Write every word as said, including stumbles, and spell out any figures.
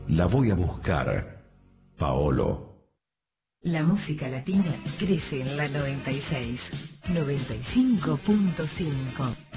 La voy a buscar, Paolo. La música latina crece en la noventa y seis, noventa y cinco punto cinco.